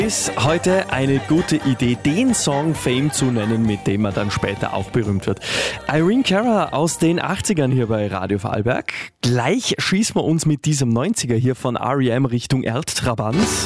Ist heute eine gute Idee, den Song Fame zu nennen, mit dem man dann später auch berühmt wird. Irene Cara aus den 80ern hier bei Radio Vorarlberg. Gleich schießen wir uns mit diesem 90er hier von R.E.M. Richtung Erdtrabant.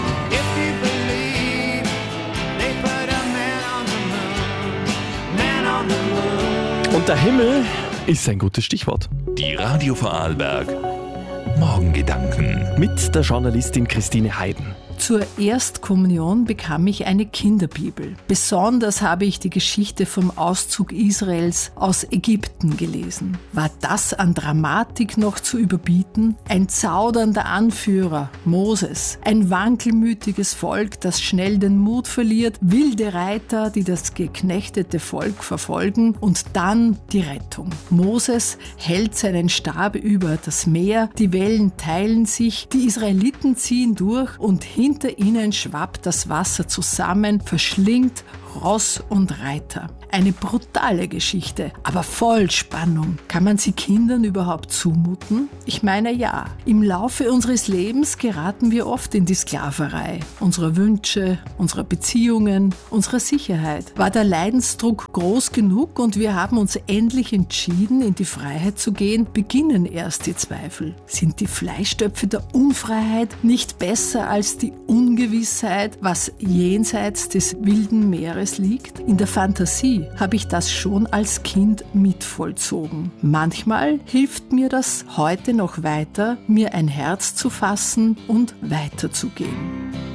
Und der Himmel ist ein gutes Stichwort. Die Radio Vorarlberg Morgengedanken Mit der Journalistin Christine Heiden. Zur Erstkommunion bekam ich eine Kinderbibel. Besonders habe ich die Geschichte vom Auszug Israels aus Ägypten gelesen. War das an Dramatik noch zu überbieten? Ein zaudernder Anführer, Moses, ein wankelmütiges Volk, das schnell den Mut verliert, wilde Reiter, die das geknechtete Volk verfolgen und dann die Rettung. Moses hält seinen Stab über das Meer, die Wellen teilen sich, die Israeliten ziehen durch und hinter ihnen schwappt das Wasser zusammen, verschlingt Ross und Reiter. Eine brutale Geschichte, aber voll Spannung. Kann man sie Kindern überhaupt zumuten? Ich meine ja. Im Laufe unseres Lebens geraten wir oft in die Sklaverei. Unserer Wünsche, unserer Beziehungen, unserer Sicherheit. War der Leidensdruck groß genug und wir haben uns endlich entschieden, in die Freiheit zu gehen, beginnen erst die Zweifel. Sind die Fleischtöpfe der Unfreiheit nicht besser als die Ungewissheit, was jenseits des wilden Meeres liegt? In der Fantasie habe ich das schon als Kind mitvollzogen. Manchmal hilft mir das heute noch weiter, mir ein Herz zu fassen und weiterzugehen.